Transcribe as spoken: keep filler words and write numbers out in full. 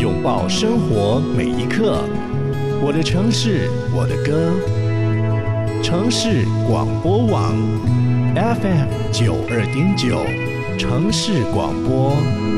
拥抱生活每一刻。我的城市，我的歌。城市广播网 F M 九二点九，城市广播。